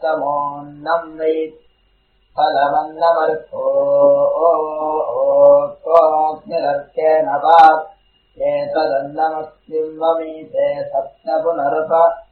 सप्तमोऽन्नम् वै फलमन्नमर्थो त्वग्निरर्केण पात् एतदन्नमस्मिन् वमीते सप्त पुनरुप